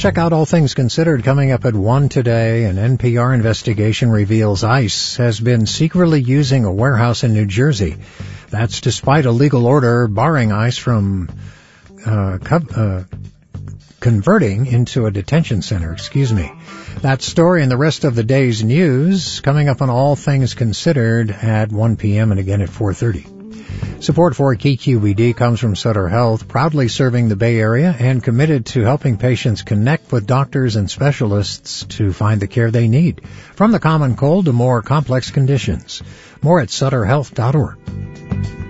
Check out All Things Considered coming up at 1 today. An NPR investigation reveals ICE has been secretly using a warehouse in New Jersey. That's despite a legal order barring ICE from converting into a detention center. That story and the rest of the day's news coming up on All Things Considered at 1 p.m. and again at 4:30. Support for KQED comes from Sutter Health, proudly serving the Bay Area and committed to helping patients connect with doctors and specialists to find the care they need, from the common cold to more complex conditions. More at sutterhealth.org.